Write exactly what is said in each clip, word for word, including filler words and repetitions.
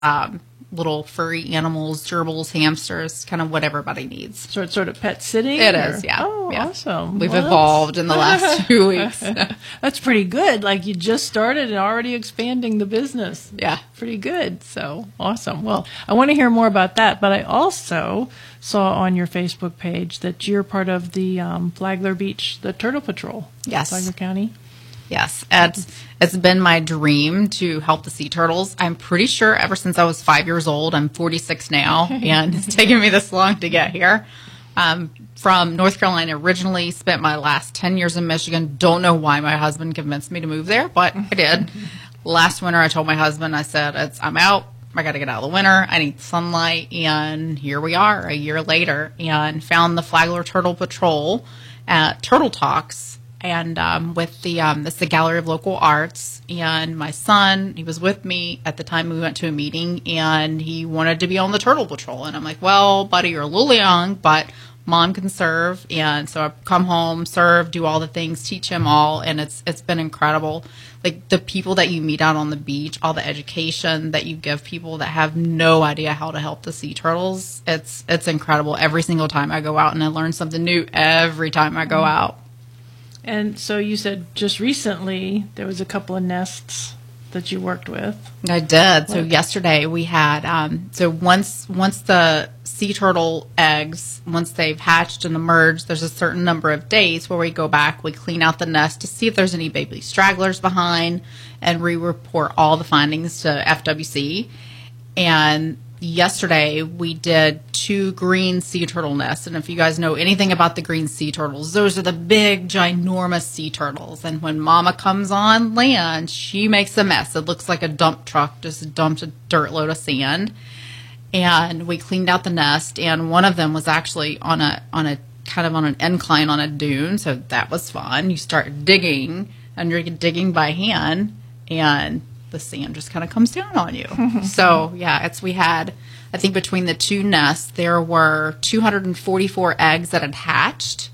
um, little furry animals, gerbils, hamsters, kind of what everybody needs. So it's sort of pet sitting? It or? is, yeah. Oh, yeah. awesome. We've well, evolved in the last two weeks. That's pretty good. Like you just started and already expanding the business. Yeah. Pretty good. So awesome. Well, I want to hear more about that, but I also saw on your Facebook page that you're part of the um, Flagler Beach, the Turtle Patrol. Yes. Flagler County. Yes, it's it's been my dream to help the sea turtles. I'm pretty sure ever since I was five years old. I'm forty-six now, and it's taken me this long to get here. Um, from North Carolina originally, spent my last ten years in Michigan. Don't know why my husband convinced me to move there, but I did. Last winter, I told my husband, I said, it's, I'm out. I got to get out of the winter. I need sunlight, and here we are a year later, and found the Flagler Turtle Patrol at Turtle Talks. And um, with the, um, this is the Gallery of Local Arts, and my son, he was with me at the time we went to a meeting, and he wanted to be on the Turtle Patrol. And I'm like, well, buddy, you're a little young, but mom can serve. And so I come home, serve, do all the things, teach him all, and it's it's been incredible. Like the people that you meet out on the beach, all the education that you give people that have no idea how to help the sea turtles, it's it's incredible. Every single time I go out, and I learn something new every time I go out. And so you said just recently there was a couple of nests that you worked with. I did. So yesterday we had, um, so once once the sea turtle eggs, once they've hatched and emerged, there's a certain number of days where we go back, we clean out the nest to see if there's any baby stragglers behind, and we report all the findings to F W C. And yesterday we did two green sea turtle nests, and if you guys know anything about the green sea turtles, those are the big ginormous sea turtles, and when mama comes on land, she makes a mess. It looks like a dump truck just dumped a dirt load of sand. And we cleaned out the nest, and one of them was actually on a on a kind of on an incline on a dune, so that was fun. You start digging, and you're digging by hand, and the sand just kind of comes down on you. So yeah, it's we had, I think between the two nests there were two hundred forty-four eggs that had hatched,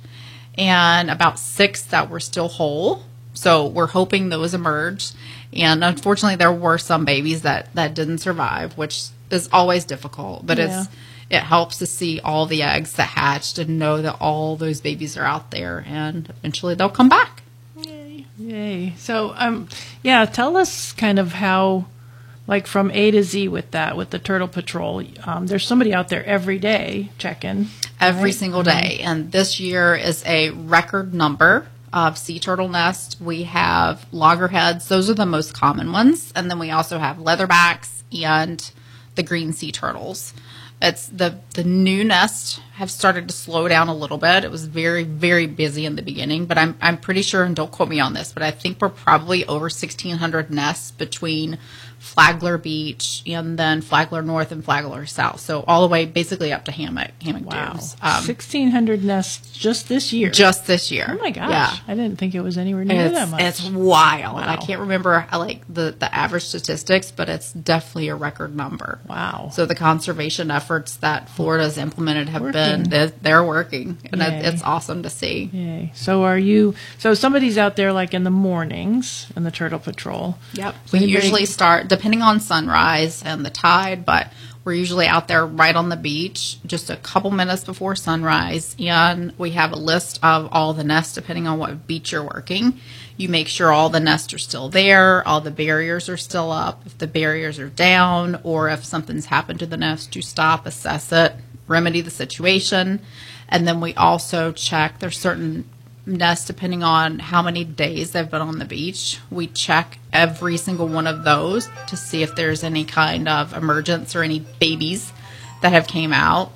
and about six that were still whole. So we're hoping those emerged, and unfortunately there were some babies that that didn't survive, which is always difficult, but yeah. it's it helps to see all the eggs that hatched and know that all those babies are out there, and eventually they'll come back. Yay. Yay. So, um, yeah, tell us kind of how, like from A to Z with that, with the Turtle Patrol. Um, there's somebody out there every day checking. Every right? single day. Mm-hmm. And this year is a record number of sea turtle nests. We have loggerheads. Those are the most common ones. And then we also have leatherbacks and the green sea turtles. It's the the new nests have started to slow down a little bit. It was very, very busy in the beginning, but I'm I'm pretty sure, and don't quote me on this, but I think we're probably over sixteen hundred nests between Flagler Beach and then Flagler North and Flagler South. So all the way basically up to Hammock, Hammock wow. Dunes. Um, sixteen hundred nests just this year. Just this year. Oh my gosh. Yeah. I didn't think it was anywhere near it's, that much. It's wild. Wow. I can't remember uh, like the, the average statistics, but it's definitely a record number. Wow. So the conservation efforts that Florida's implemented have working. been, they're, they're working. And it, Yay. it's awesome to see. Yay. So are you, so somebody's out there like in the mornings in the Turtle Patrol. Yep. So We anybody- usually start, depending on sunrise and the tide, but we're usually out there right on the beach just a couple minutes before sunrise, and we have a list of all the nests depending on what beach you're working. You make sure all the nests are still there, all the barriers are still up. If the barriers are down or if something's happened to the nest, you stop, assess it, remedy the situation. And then we also check, there's certain nests depending on how many days they've been on the beach. We check every single one of those to see if there's any kind of emergence or any babies that have came out.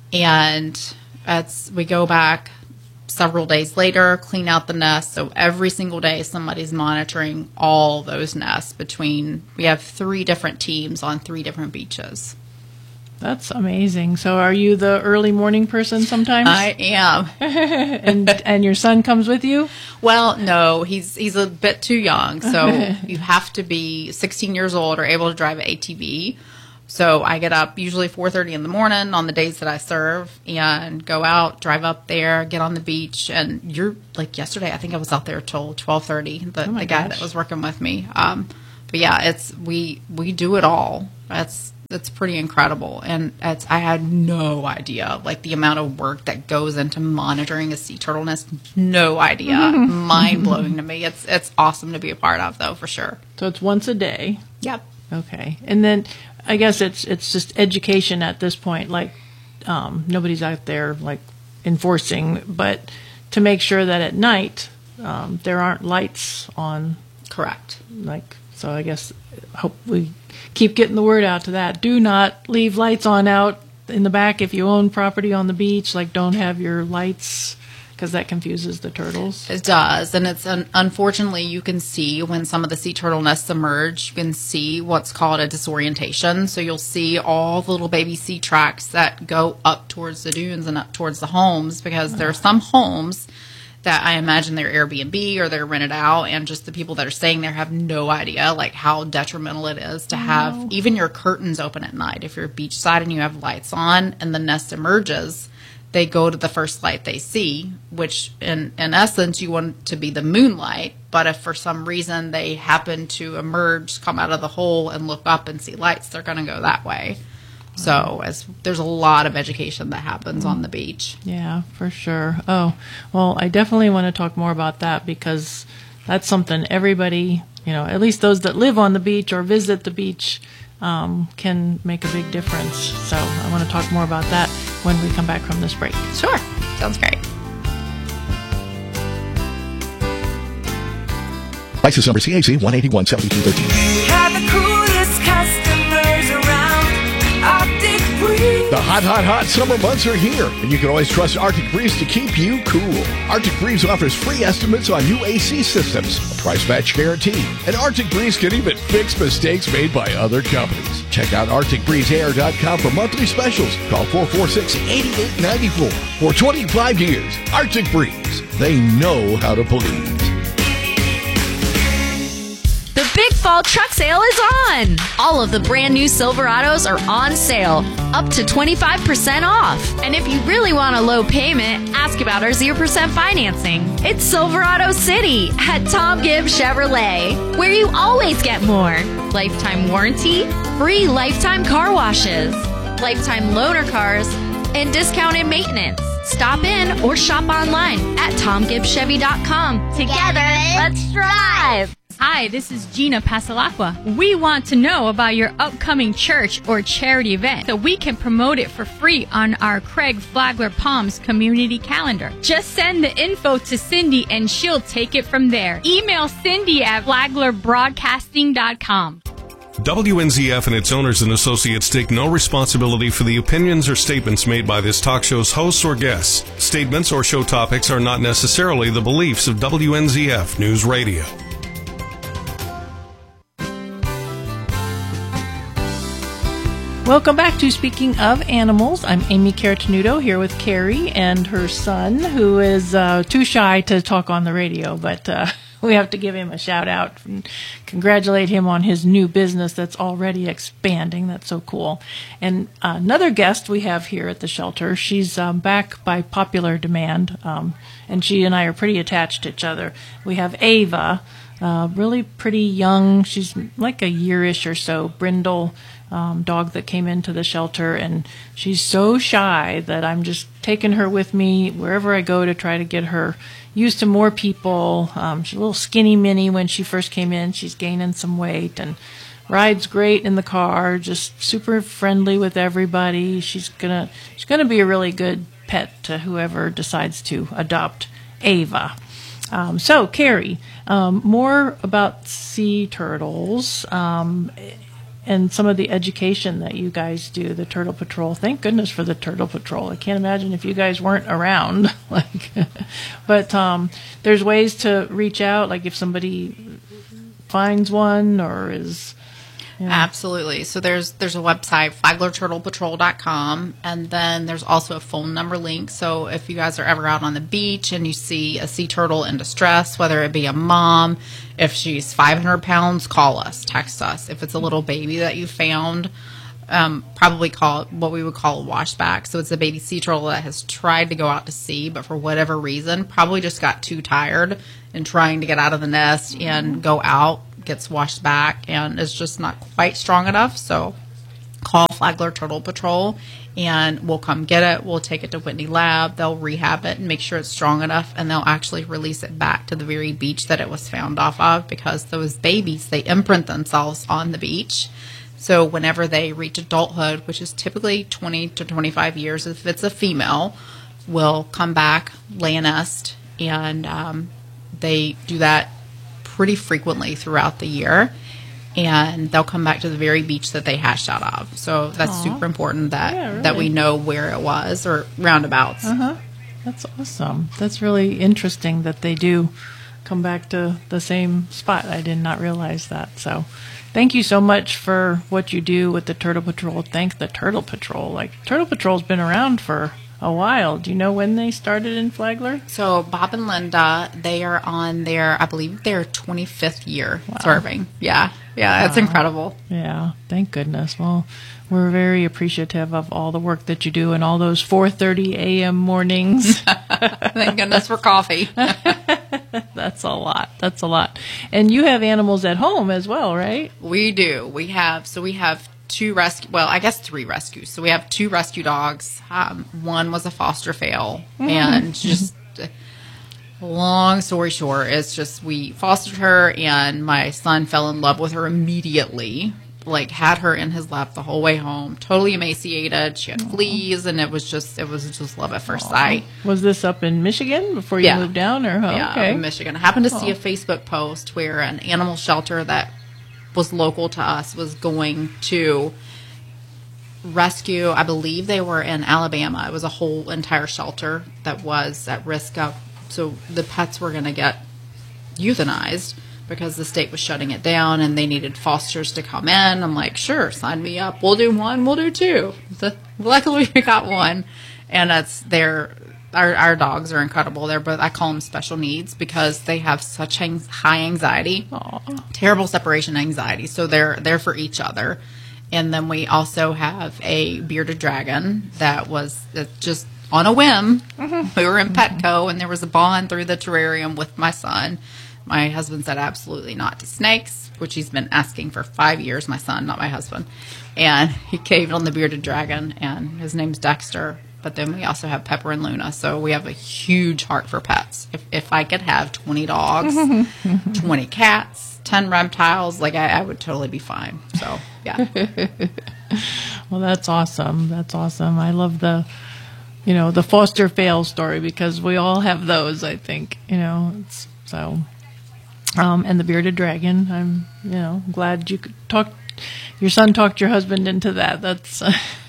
And it's, we go back several days later, clean out the nest. So every single day somebody's monitoring all those nests between, we have three different teams on three different beaches. That's amazing. So are you the early morning person sometimes? I am. and and your son comes with you? Well, no, he's he's a bit too young. So you have to be sixteen years old or able to drive an A T V. So I get up usually four thirty in the morning on the days that I serve and go out, drive up there, get on the beach. And you're like yesterday, I think I was out there till twelve thirty, the, oh the guy gosh. that was working with me. Um, but yeah, it's we we do it all. That's It's pretty incredible. And it's, I had no idea, like, the amount of work that goes into monitoring a sea turtle nest. No idea. Mind-blowing to me. It's it's awesome to be a part of, though, for sure. So it's once a day. Yep. Okay. And then I guess it's it's just education at this point. Like, um, nobody's out there, like, enforcing. But to make sure that at night um, there aren't lights on. Correct. Like, so I guess hope we keep getting the word out to that. Do not leave lights on out in the back if you own property on the beach. Like, don't have your lights, because that confuses the turtles. It does, and it's un- unfortunately you can see when some of the sea turtle nests emerge, you can see what's called a disorientation. So you'll see all the little baby sea tracks that go up towards the dunes and up towards the homes, because there are some homes that I imagine they're Airbnb or they're rented out, and just the people that are staying there have no idea, like, how detrimental it is to have no. even your curtains open at night. If you're beachside and you have lights on and the nest emerges, they go to the first light they see, which in, in essence you want to be the moonlight. But if for some reason they happen to emerge, come out of the hole and look up and see lights, they're going to go that way. So as there's a lot of education that happens on the beach. Yeah, for sure. Oh, well, I definitely want to talk more about that, because that's something everybody, you know, at least those that live on the beach or visit the beach, um, can make a big difference. So I want to talk more about that when we come back from this break. Sure. Sounds great. License number C A C one eighty-one seventy-two thirteen. Have the coolest customers around. Arctic Breeze. The hot, hot, hot summer months are here, and you can always trust Arctic Breeze to keep you cool. Arctic Breeze offers free estimates on new A C systems, a price match guarantee, and Arctic Breeze can even fix mistakes made by other companies. Check out arctic breeze air dot com for monthly specials. Call four four six, eight eight nine four. For twenty-five years, Arctic Breeze. They know how to please. The Big Fall Truck Sale is on! All of the brand new Silverados are on sale, up to twenty-five percent off. And if you really want a low payment, ask about our zero percent financing. It's Silverado City at Tom Gibbs Chevrolet, where you always get more. Lifetime warranty, free lifetime car washes, lifetime loaner cars, and discounted maintenance. Stop in or shop online at tom gibbs chevy dot com. Together, let's drive! Hi, this is Gina Pasalacqua. We want to know about your upcoming church or charity event so we can promote it for free on our Craig Flagler Palms community calendar. Just send the info to Cindy and she'll take it from there. Email Cindy at flagler broadcasting dot com. W N Z F and its owners and associates take no responsibility for the opinions or statements made by this talk show's hosts or guests. Statements or show topics are not necessarily the beliefs of W N Z F News Radio. Welcome back to Speaking of Animals. I'm Amy Caratenuto here with Carrie and her son, who is uh, too shy to talk on the radio, but uh, we have to give him a shout out and congratulate him on his new business that's already expanding. That's so cool. And uh, another guest we have here at the shelter, she's um, back by popular demand, um, and she and I are pretty attached to each other. We have Ava, uh, really pretty young. She's like a year-ish or so, brindle Um, dog that came into the shelter, and she's so shy that I'm just taking her with me wherever I go to try to get her used to more people. Um, she's a little skinny mini when she first came in. She's gaining some weight and rides great in the car, just super friendly with everybody. She's gonna she's gonna be a really good pet to whoever decides to adopt Ava. Um, so, Carrie, um, more about sea turtles. Um, And some of the education that you guys do, the Turtle Patrol. Thank goodness for the Turtle Patrol. I can't imagine if you guys weren't around. like, but um, there's ways to reach out, like if somebody finds one or is. You know. Absolutely. So there's there's a website, flagler turtle patrol dot com, and then there's also a phone number link. So if you guys are ever out on the beach and you see a sea turtle in distress, whether it be a mom, if she's five hundred pounds, call us, text us. If it's a little baby that you found, um, probably call it what we would call a washback. So it's a baby sea turtle that has tried to go out to sea, but for whatever reason, probably just got too tired in trying to get out of the nest and go out, gets washed back, and is just not quite strong enough. So call Flagler Turtle Patrol, and we'll come get it. We'll take it to Whitney Lab. They'll rehab it and make sure it's strong enough, and they'll actually release it back to the very beach that it was found off of, because those babies, they imprint themselves on the beach. So whenever they reach adulthood, which is typically twenty to twenty-five years, if it's a female, will come back, lay a nest, and um, they do that pretty frequently throughout the year. And they'll come back to the very beach that they hatched out of. So that's Aww. super important that, Yeah, really. that we know where it was, or roundabouts. Uh-huh. That's awesome. That's really interesting that they do come back to the same spot. I did not realize that. So thank you so much for what you do with the Turtle Patrol. Thank the Turtle Patrol. Like, Turtle Patrol's been around for a while. Do you know when they started in Flagler? So Bob and Linda, they are on their, I believe, their twenty-fifth year serving. Yeah. Yeah, that's incredible. Yeah, thank goodness. Well, we're very appreciative of all the work that you do and all those four thirty a.m. mornings. Thank goodness for coffee. That's a lot. That's a lot. And you have animals at home as well, right? We do. We have, so we have two rescue, well, I guess three rescues. So we have two rescue dogs. Um, one was a foster fail, Mm-hmm. and just long story short, it's just we fostered her, and my son fell in love with her immediately. Like, had her in his lap the whole way home. Totally emaciated. She had fleas, and it was just it was just love at first sight. Was this up in Michigan before you Yeah. moved down, or oh, Yeah, okay? in Michigan. I happened to see a Facebook post where an animal shelter that was local to us was going to rescue, I believe they were in Alabama. It was a whole entire shelter that was at risk of, so the pets were going to get euthanized because the state was shutting it down, and they needed fosters to come in. I'm like, sure, sign me up. We'll do one, we'll do two. So luckily we got one, and it's their our our dogs are incredible. They're both, I call them special needs, because they have such ang- high anxiety, terrible separation anxiety. So they're they're for each other. And then we also have a bearded dragon that was uh, just on a whim. We were in Petco, and there was a bond through the terrarium with my son. My husband said absolutely not to snakes, which he's been asking for five years, my son, not my husband. And he caved on the bearded dragon, and his name's Dexter. But then we also have Pepper and Luna, so we have a huge heart for pets. If if I could have twenty dogs, twenty cats, ten reptiles, like I, I would totally be fine. So, yeah. Well, that's awesome. That's awesome. I love the, you know, the foster fail story, because we all have those, I think, you know, it's, so, um, and the bearded dragon, I'm, you know, glad you could talk, your son talked your husband into that. That's,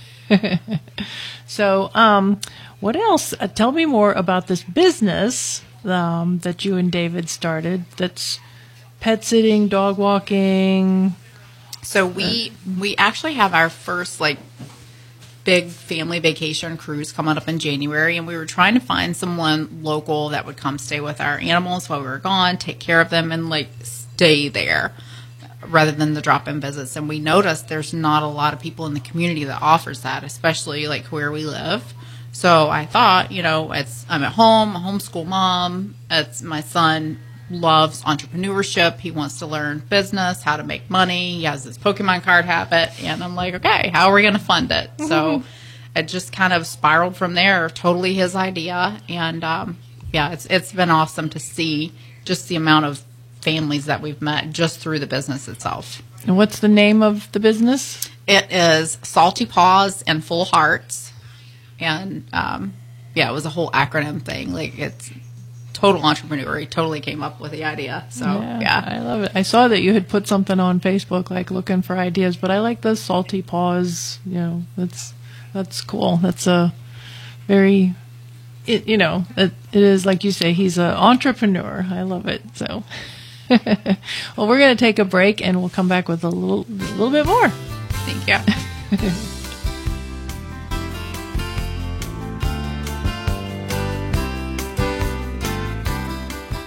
so, um, what else? Uh, tell me more about this business, um, that you and David started, that's pet sitting, dog walking. So we we actually have our first like big family vacation cruise coming up in January, and we were trying to find someone local that would come stay with our animals while we were gone, take care of them, and like stay there rather than the drop-in visits. And we noticed there's not a lot of people in the community that offers that, especially like where we live. So I thought, you know, it's I'm at home, a homeschool mom. It's my son loves entrepreneurship. He wants to learn business, how to make money. He has this Pokemon card habit. And I'm like, okay, how are we going to fund it? Mm-hmm. So it just kind of spiraled from there. Totally his idea. And um, yeah, it's it's been awesome to see just the amount of families that we've met just through the business itself. And what's the name of the business? It is Salty Paws and Full Hearts. And um, yeah, it was a whole acronym thing. Like, it's total entrepreneur. He totally came up with the idea. So, yeah, yeah. I love it. I saw that you had put something on Facebook, like looking for ideas, but I like the Salty Paws. You know, that's that's cool. That's a very, it, you know, it, it is like you say. He's an entrepreneur. I love it. So, well, we're going to take a break, and we'll come back with a little, a little bit more. Thank you.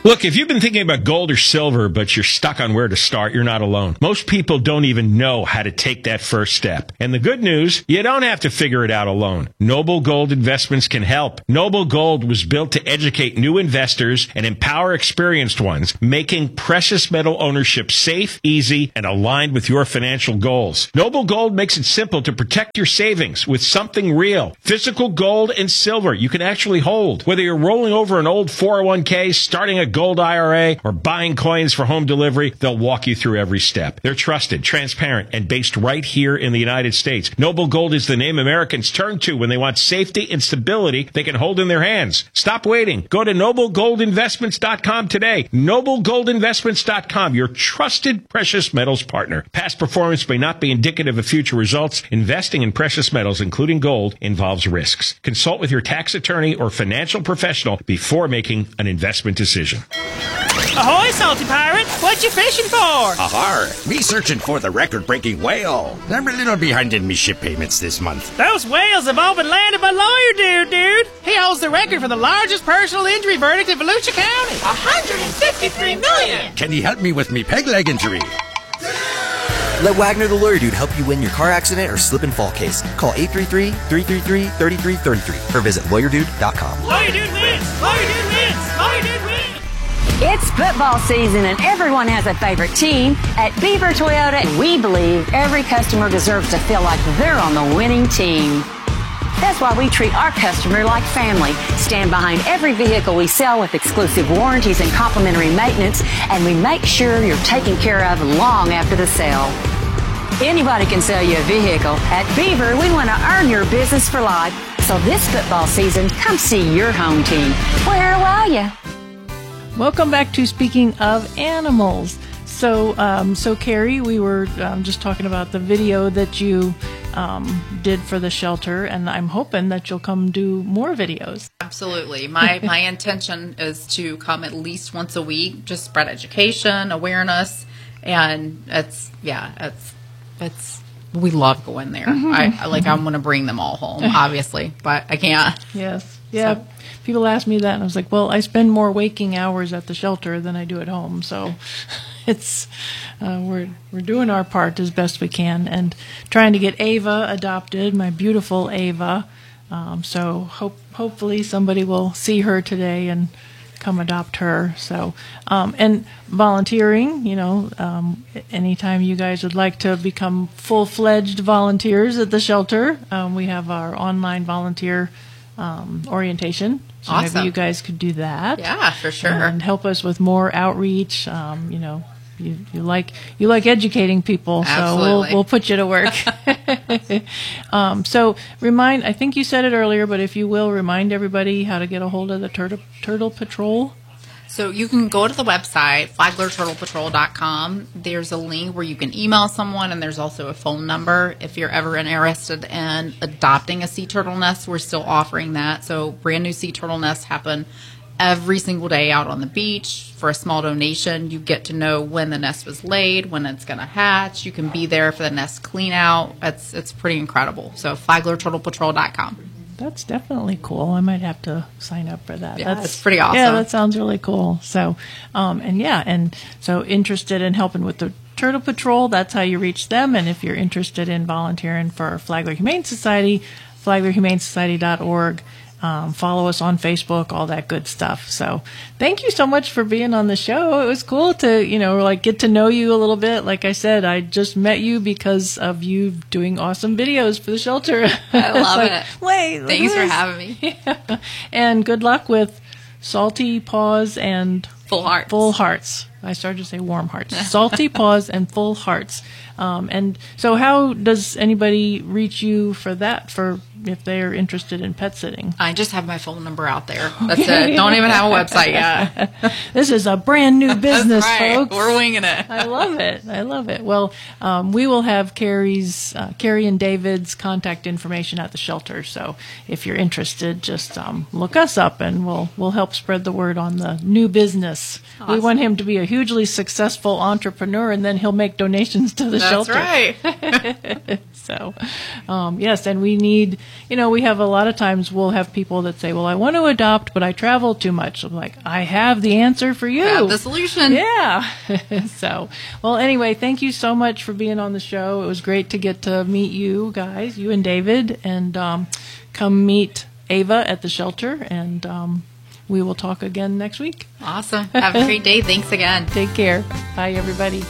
Look, if you've been thinking about gold or silver, but you're stuck on where to start, you're not alone. Most people don't even know how to take that first step. And the good news, you don't have to figure it out alone. Noble Gold Investments can help. Noble Gold was built to educate new investors and empower experienced ones, making precious metal ownership safe, easy, and aligned with your financial goals. Noble Gold makes it simple to protect your savings with something real. Physical gold and silver you can actually hold. Whether you're rolling over an old four oh one k, starting a gold I R A, or buying coins for home delivery, they'll walk you through every step. They're trusted, transparent, and based right here in the United States. Noble Gold is the name Americans turn to when they want safety and stability they can hold in their hands. Stop waiting. Go to noble gold investments dot com today. noble gold investments dot com, your trusted precious metals partner. Past performance may not be indicative of future results. Investing in precious metals, including gold, involves risks. Consult with your tax attorney or financial professional before making an investment decision. Ahoy, salty pirate! What you fishing for? Ahar! Me searching for the record-breaking whale. I'm a little behind in me ship payments this month. Those whales have all been landed by lawyer dude, dude. He holds the record for the largest personal injury verdict in Volusia County. one hundred fifty-three million! Can you help me with me peg leg injury? Let Wagner the Lawyer Dude help you win your car accident or slip and fall case. Call eight three three, three three three, three three three three or visit lawyer dude dot com. Lawyer Dude wins! Lawyer Dude wins! Lawyer Dude wins! It's football season and everyone has a favorite team. At Beaver Toyota, we believe every customer deserves to feel like they're on the winning team. That's why we treat our customer like family, stand behind every vehicle we sell with exclusive warranties and complimentary maintenance, and we make sure you're taken care of long after the sale. Anybody can sell you a vehicle. At Beaver, we want to earn your business for life. So this football season, come see your home team. Where are you? Welcome back to Speaking of Animals. So, um, so Carrie, we were um, just talking about the video that you um, did for the shelter, and I'm hoping that you'll come do more videos. Absolutely. My my intention is to come at least once a week, just spread education, awareness, and it's yeah, it's it's we love going there. I, I like I'm going to bring them all home, obviously, but I can't. Yes. Yeah. So. People ask me that, and I was like, well, I spend more waking hours at the shelter than I do at home, so it's uh, we're we're doing our part as best we can, and trying to get Ava adopted, my beautiful Ava. Um, so hope hopefully somebody will see her today and come adopt her. So um, and volunteering, you know, um, anytime you guys would like to become full-fledged volunteers at the shelter, um, we have our online volunteer um, orientation. So awesome. Maybe you guys could do that. Yeah, for sure. And help us with more outreach. Um, you know, you, you like you like educating people, Absolutely. so we'll we'll put you to work. um, so remind, I think you said it earlier, but if you will, remind everybody how to get a hold of the Turtle Turtle Patrol. So you can go to the website, flagler turtle patrol dot com. There's a link where you can email someone, and there's also a phone number. If you're ever interested in adopting a sea turtle nest, we're still offering that. So brand new sea turtle nests happen every single day out on the beach. For a small donation, you get to know when the nest was laid, when it's going to hatch. You can be there for the nest clean out. It's, it's pretty incredible. So flagler turtle patrol dot com. That's definitely cool. I might have to sign up for that. Yeah, that's it's pretty awesome. Yeah, that sounds really cool. So, um, and yeah, and so interested in helping with the Turtle Patrol, that's how you reach them. And if you're interested in volunteering for Flagler Humane Society, flagler humane society dot org. Um, follow us on Facebook, all that good stuff. So thank you so much for being on the show. It was cool to, you know, like get to know you a little bit. Like I said, I just met you because of you doing awesome videos for the shelter. I love like, it. Wait, thanks for this. having me. Yeah. And good luck with Salty Paws and Full Hearts. Full Hearts. I started to say warm hearts. Salty Paws and Full Hearts. Um, and so how does anybody reach you for that, for if they are interested in pet sitting? I just have my phone number out there. That's it. Don't even have a website yet. This is a brand new business, That's right. folks. We're winging it. I love it. I love it. Well, um, we will have Carrie's, uh, Carrie and David's contact information at the shelter. So if you're interested, just um, look us up, and we'll we'll help spread the word on the new business. Awesome. We want him to be a hugely successful entrepreneur, and then he'll make donations to the That's shelter. That's right. So, um, yes, and we need, you know, we have a lot of times we'll have people that say, well, I want to adopt, but I travel too much. I'm like, I have the answer for you. I have the solution. Yeah. So, well, anyway, thank you so much for being on the show. It was great to get to meet you guys, you and David, and um, come meet Ava at the shelter, and um, we will talk again next week. Awesome. Have a great day. Thanks again. Take care. Bye, everybody.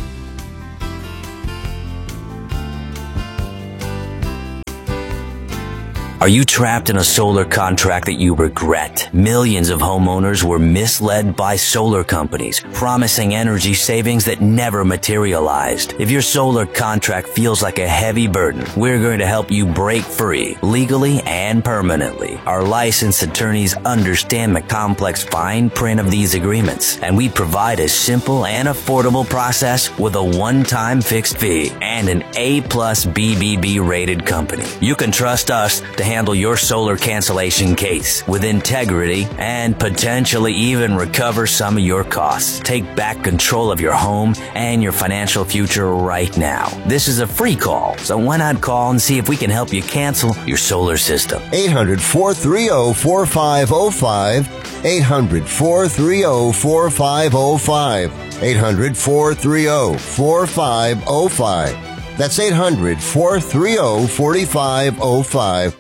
Are you trapped in a solar contract that you regret? Millions of homeowners were misled by solar companies, promising energy savings that never materialized. If your solar contract feels like a heavy burden, we're going to help you break free, legally and permanently. Our licensed attorneys understand the complex fine print of these agreements, and we provide a simple and affordable process with a one-time fixed fee and an A plus B B B rated company. You can trust us to handle your solar cancellation case with integrity and potentially even recover some of your costs. Take back control of your home and your financial future right now. This is a free call, so why not call and see if we can help you cancel your solar system? eight hundred, four three zero, four five zero five. eight hundred, four three zero, four five zero five. eight hundred, four three zero, four five zero five. That's eight hundred, four three zero, four five zero five.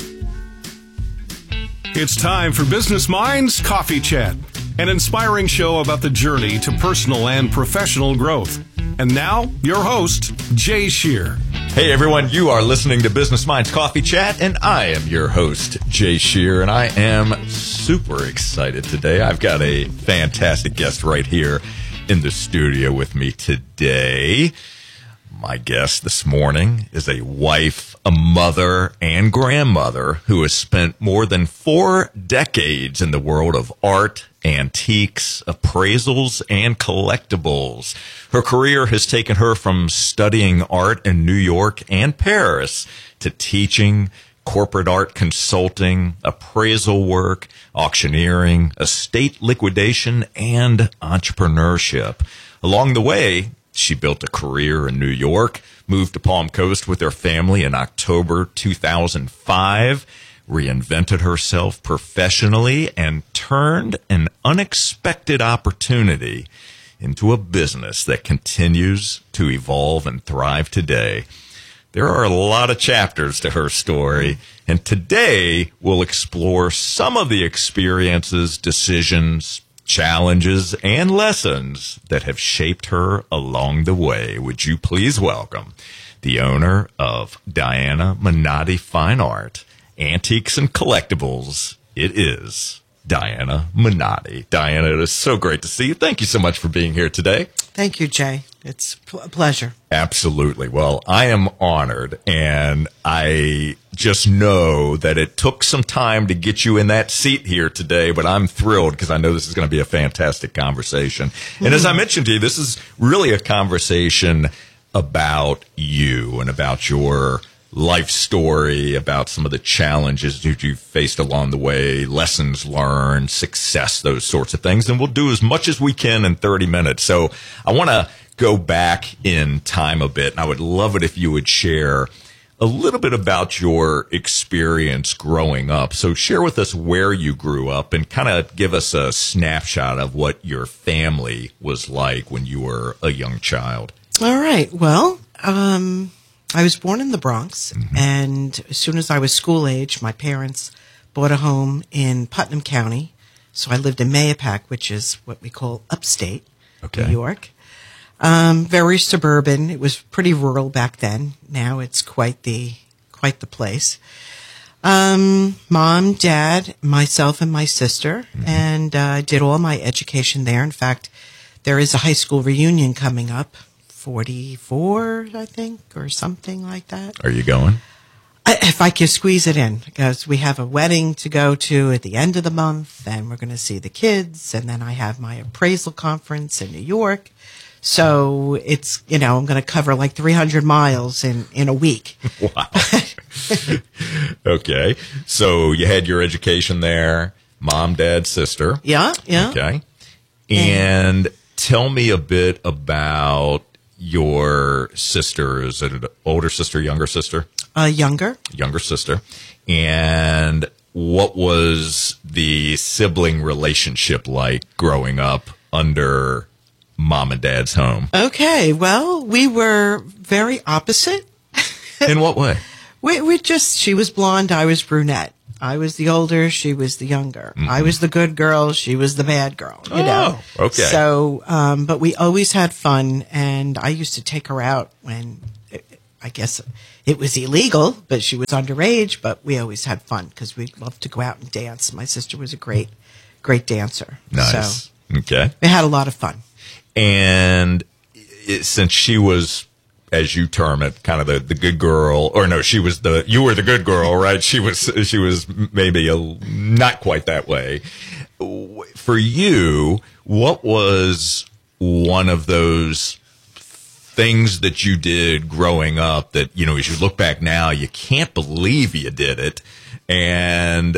It's time for Business Minds Coffee Chat, an inspiring show about the journey to personal and professional growth. And now, your host, Jay Shear. Hey everyone, you are listening to Business Minds Coffee Chat, and I am your host, Jay Shear, and I am super excited today. I've got a fantastic guest right here in the studio with me today. My guest this morning is a wife, a mother, and grandmother who has spent more than four decades in the world of art, antiques, appraisals, and collectibles. Her career has taken her from studying art in New York and Paris to teaching, corporate art consulting, appraisal work, auctioneering, estate liquidation, and entrepreneurship. Along the way, she built a career in New York, moved to Palm Coast with her family in October two thousand five, reinvented herself professionally, and turned an unexpected opportunity into a business that continues to evolve and thrive today. There are a lot of chapters to her story, and today we'll explore some of the experiences, decisions, challenges, and lessons that have shaped her along the way. Would you please welcome the owner of Diana Minotti Fine Art, Antiques and Collectibles. It is Diana Minotti. Diana, it is so great to see you. Thank you so much for being here today. Thank you, Jay. It's a pleasure. Absolutely. Well, I am honored, and I just know that it took some time to get you in that seat here today, but I'm thrilled because I know this is going to be a fantastic conversation. Mm-hmm. And as I mentioned to you, this is really a conversation about you and about your life story, about some of the challenges that you've faced along the way, lessons learned, success, those sorts of things. And we'll do as much as we can in thirty minutes. So I want to go back in time a bit, and I would love it if you would share a little bit about your experience growing up. So share with us where you grew up and kind of give us a snapshot of what your family was like when you were a young child. All right. Well, um, I was born in the Bronx, mm-hmm. and as soon as I was school age, my parents bought a home in Putnam County. So I lived in Mahopac, which is what we call upstate okay. New York. Um, very suburban. It was pretty rural back then. Now it's quite the quite the place. Um, mom, dad, myself, and my sister, mm-hmm. and I uh, did all my education there. In fact, there is a high school reunion coming up. forty-four, I think, or something like that. Are you going? I, if I can squeeze it in, because we have a wedding to go to at the end of the month, and we're going to see the kids, and then I have my appraisal conference in New York. So it's, you know, I'm going to cover like three hundred miles in, in a week. Wow. Okay. So you had your education there, mom, dad, sister. Yeah, yeah. Okay. And tell me a bit about your sister, is it an older sister, younger sister? Uh, younger. Younger sister. And what was the sibling relationship like growing up under mom and dad's home? Okay, well, we were very opposite. In what way? We, we just, she was blonde, I was brunette. I was the older, she was the younger. Mm-hmm. I was the good girl, she was the bad girl, you oh, know. Okay. So, um, but we always had fun, and I used to take her out when, I guess it was illegal, but she was underage, but we always had fun because we loved to go out and dance. My sister was a great, great dancer. Nice. So okay. we had a lot of fun. And it, since she was, as you term it, kind of the, the good girl, or no, she was the, you were the good girl, right? She was, she was maybe a, not quite that way. For you, what was one of those things that you did growing up that, you know, as you look back now, you can't believe you did it, and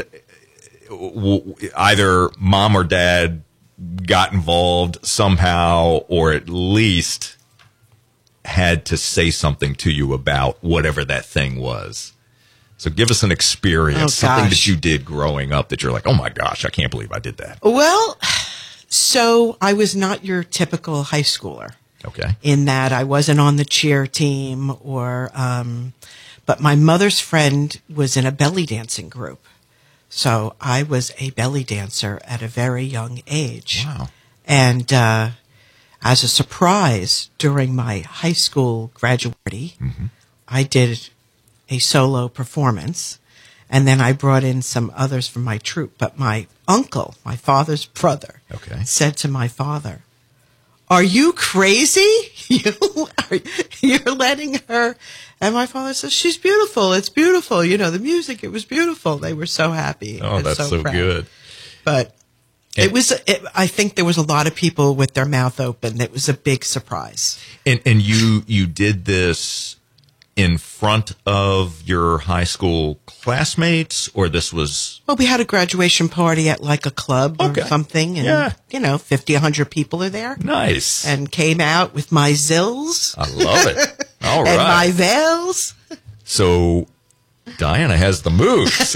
w- either mom or dad got involved somehow, or at least had to say something to you about whatever that thing was? So give us an experience, oh, something gosh. that you did growing up that you're like, oh my gosh, I can't believe I did that. Well, so I was not your typical high schooler. Okay. In that I wasn't on the cheer team, or, um, but my mother's friend was in a belly dancing group. So I was a belly dancer at a very young age. Wow. And, uh, as a surprise, during my high school graduate, mm-hmm. I did a solo performance, and then I brought in some others from my troupe. But my uncle, my father's brother, okay. said to my father, "Are you crazy? You are, you're letting her?" And my father says, "She's beautiful. It's beautiful. You know, the music, it was beautiful." They were so happy. Oh, and that's so, so good. But and, it was, it, I think there was a lot of people with their mouth open. It was a big surprise. And, and you, you did this in front of your high school classmates, or this was? Well, we had a graduation party at like a club okay. or something, and yeah. you know, fifty, a hundred people are there. Nice. And came out with my zills. I love it. All right. And my veils. So Diana has the moves.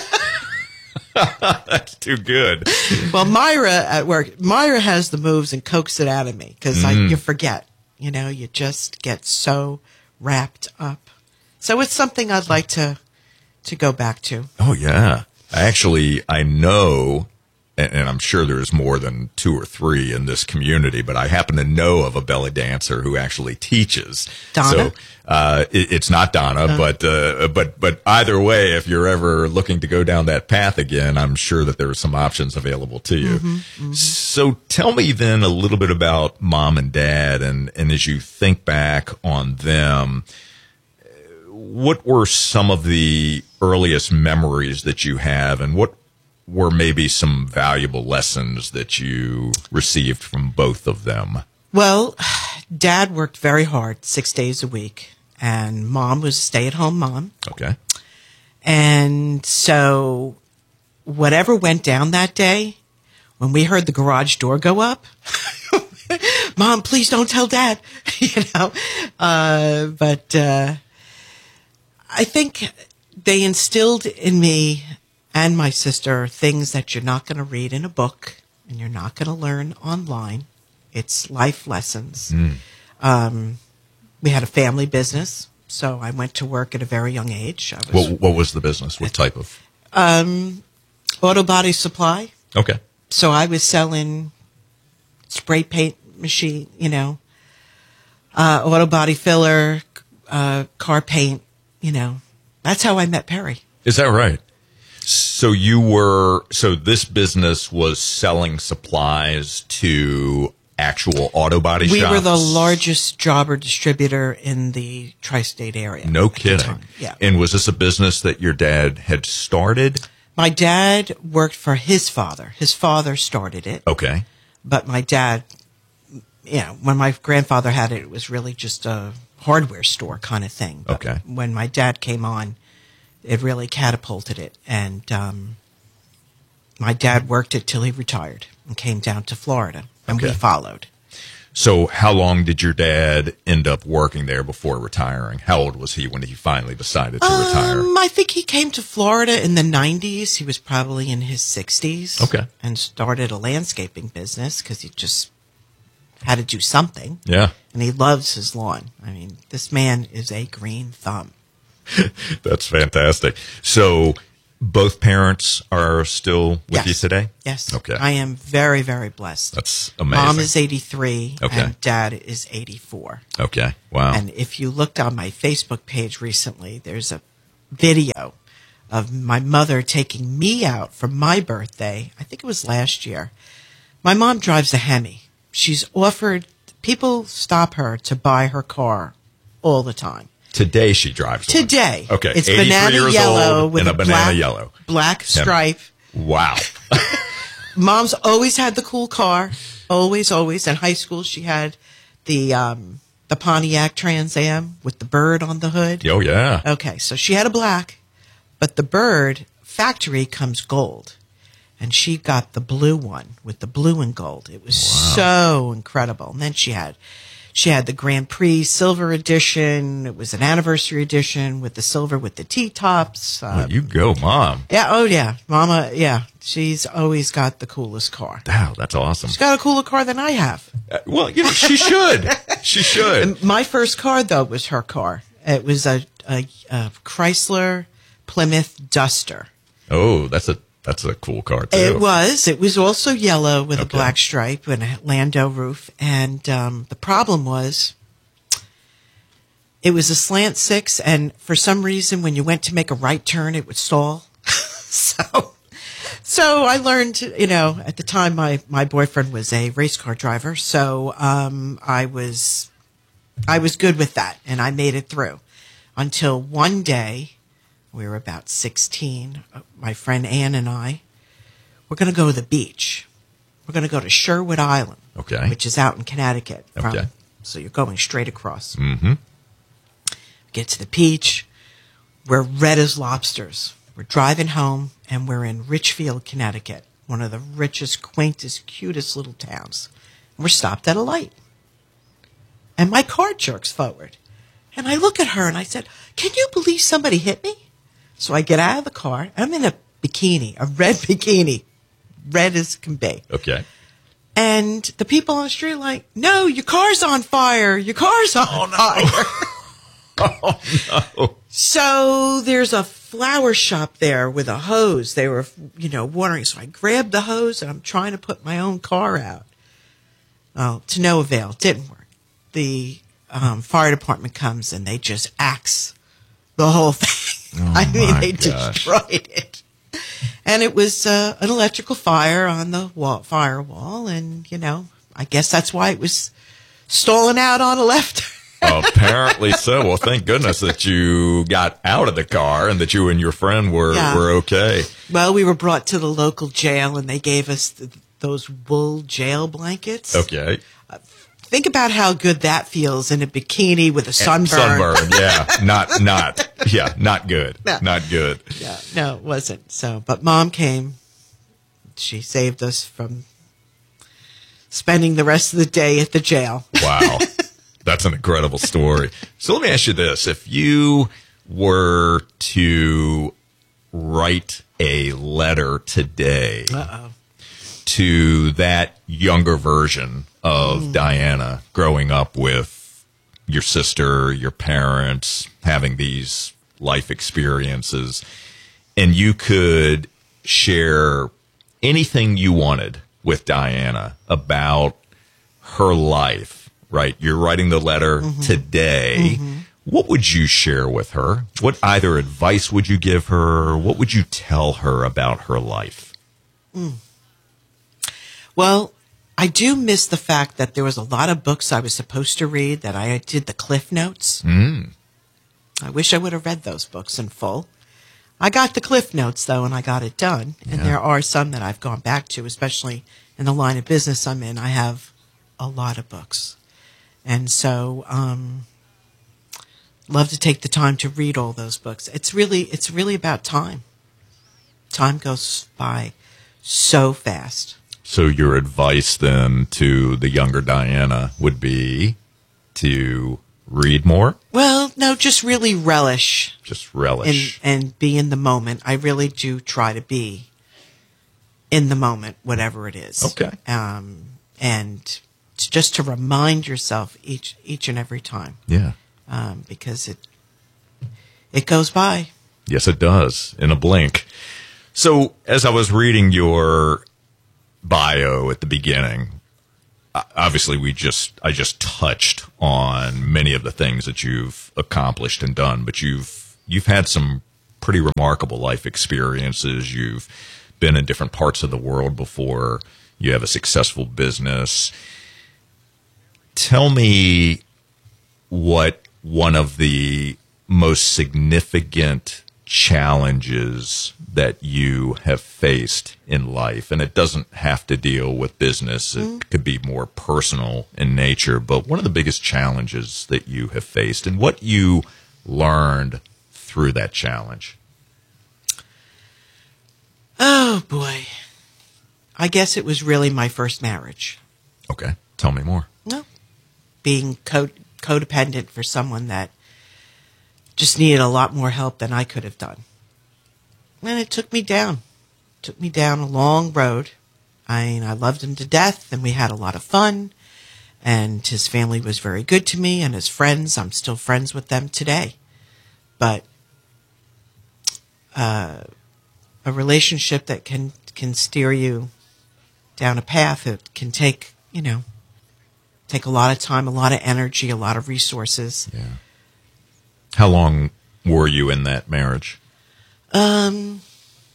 That's too good. Well, Myra at work, Myra has the moves and coaxes it out of me because Mm. you forget. You know, you just get so wrapped up. So it's something I'd like to to go back to. Oh, yeah. Actually, I know, and, and I'm sure there's more than two or three in this community, but I happen to know of a belly dancer who actually teaches. Donna? So uh, it, it's not Donna, Uh. but uh, but but either way, if you're ever looking to go down that path again, I'm sure that there are some options available to you. Mm-hmm, mm-hmm. So tell me then a little bit about mom and dad, and, and as you think back on them, what were some of the earliest memories that you have, and what were maybe some valuable lessons that you received from both of them? Well, Dad worked very hard, six days a week, and Mom was a stay-at-home mom. Okay. And so whatever went down that day, when we heard the garage door go up, Mom, please don't tell Dad, you know. Uh, but uh, I think they instilled in me and my sister things that you're not going to read in a book and you're not going to learn online. It's life lessons. Mm. Um, we had a family business, so I went to work at a very young age. I was, What, what was the business? What type of? um, auto body supply. Okay. So I was selling spray paint machine, you know, uh, auto body filler, uh, car paint, you know. That's how I met Perry. Is that right? So you were, so this business was selling supplies to actual auto body We shops? were the largest jobber distributor in the tri-state area. No at the kidding. time. Yeah. And was this a business that your dad had started? My dad worked for his father. His father started it. Okay. But my dad, you know, when my grandfather had it, it was really just a hardware store kind of thing. But Okay. when my dad came on, it really catapulted it. And um, my dad worked it till he retired and came down to Florida, and we Okay. followed. So how long did your dad end up working there before retiring? How old was he when he finally decided to um, retire? I think he came to Florida in the nineties. He was probably in his sixties. Okay. And started a landscaping business because he just had to do something. Yeah. And he loves his lawn. I mean, this man is a green thumb. That's fantastic. So both parents are still with Yes. you today? Yes. Okay. I am very, very blessed. That's amazing. Mom is eighty-three Okay. and dad is eighty-four. Okay. Wow. And if you looked on my Facebook page recently, there's a video of my mother taking me out for my birthday. I think it was last year. My mom drives a Hemi. She's offered, people stop her to buy her car all the time. Today she drives one. Today. Okay. It's eighty-three banana years yellow old with and a a banana black, yellow. black Hemi. stripe. Wow. Mom's always had the cool car. Always, always. In high school, she had the um, the Pontiac Trans Am with the bird on the hood. Oh, yeah. Okay, so she had a black, but the bird factory comes gold. And she got the blue one with the blue and gold. It was so incredible. And then she had she had the Grand Prix Silver Edition. It was an anniversary edition with the silver with the T-tops. Uh, Well, you go, Mom. yeah, oh yeah. Mama, yeah. She's always got the coolest car. Wow, that's awesome. She's got a cooler car than I have. Uh, well, you know, she should. She should. And my first car, though, was her car. It was a, a, a Chrysler Plymouth Duster. Oh, that's a that's a cool car, too. It was. It was also yellow with a Okay. black stripe and a Landau roof. And um, the problem was it was a slant six, and for some reason, when you went to make a right turn, it would stall. so... So I learned, you know, at the time my, my boyfriend was a race car driver, so um, I was I was good with that, and I made it through until one day we were about sixteen. My friend Ann and I were going to go to the beach. We're going to go to Sherwood Island, Okay. which is out in Connecticut. From, Okay. So you're going straight across. Mm-hmm. Get to the beach. We're red as lobsters. We're driving home, and we're in Richfield, Connecticut, one of the richest, quaintest, cutest little towns. And we're stopped at a light. And my car jerks forward. And I look at her, and I said, "Can you believe somebody hit me?" So I get out of the car. I'm in a bikini, a red bikini, red as can be. Okay. And the people on the street are like, "No, your car's on fire. Your car's on fire." Oh, no. So there's a flower shop there with a hose. They were, you know, watering. So I grabbed the hose and I'm trying to put my own car out. Oh, to no avail. Didn't work. The um, fire department comes and they just axe the whole thing. Oh, I mean, my they gosh. destroyed it. And it was uh, an electrical fire on the wall, firewall. And, you know, I guess that's why it was stolen out on a left. Apparently so. Well, thank goodness that you got out of the car and that you and your friend were, Yeah. were okay. Well, we were brought to the local jail, and they gave us th- those wool jail blankets. Okay. Think about how good that feels in a bikini with a sunburn. Sunburn, yeah. Not, not, yeah, not good. No. Not good. Yeah, no, it wasn't. So, but Mom came. She saved us from spending the rest of the day at the jail. Wow. That's an incredible story. So let me ask you this. If you were to write a letter today Uh-oh. to that younger version of Mm. Diana growing up with your sister, your parents, having these life experiences, and you could share anything you wanted with Diana about her life, right? You're writing the letter Mm-hmm. today. What would you share with her? What either advice would you give her? What would you tell her about her life? Mm. Well, I do miss the fact that there was a lot of books I was supposed to read that I did the Cliff Notes. Mm. I wish I would have read those books in full. I got the Cliff Notes, though, and I got it done. And Yeah. there are some that I've gone back to, especially in the line of business I'm in. I have a lot of books. And so, um, love to take the time to read all those books. It's really, it's really about time. Time goes by so fast. So your advice then to the younger Diana would be to read more? Well, no, just really relish. Just relish. And, and be in the moment. I really do try to be in the moment, whatever it is. Okay. Um, and t- just to remind yourself each each and every time. Yeah. Um, because it it goes by. Yes, it does, in a blink. So, as I was reading your bio at the beginning, obviously we just I just touched on many of the things that you've accomplished and done, but you've you've had some pretty remarkable life experiences. You've been in different parts of the world before. You have a successful business. Tell me what one of the most significant challenges that you have faced in life, and it doesn't have to deal with business, it mm. could be more personal in nature, but one of the biggest challenges that you have faced and what you learned through that challenge. Oh boy. I guess it was really my first marriage. Okay. Tell me more. No. Being co- codependent for someone that just needed a lot more help than I could have done. And it took me down. It took me down a long road. I mean, I loved him to death, and we had a lot of fun. And his family was very good to me, and his friends, I'm still friends with them today. But uh, a relationship that can, can steer you down a path, it can take, you know, take a lot of time, a lot of energy, a lot of resources. Yeah. How long were you in that marriage? Um,